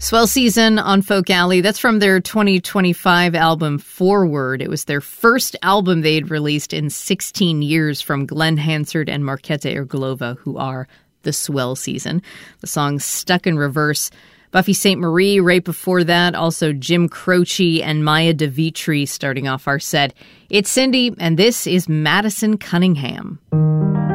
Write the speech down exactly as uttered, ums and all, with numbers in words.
Swell Season on Folk Alley. That's from their twenty twenty-five album Forward. It was their first album they'd released in sixteen years from Glenn Hansard and Marketa Irglova, who are the Swell Season. The song Stuck in Reverse. Buffy Sainte Marie right before that. Also Jim Croce and Maya DeVitri starting off our set. It's Cindy, and this is Madison Cunningham.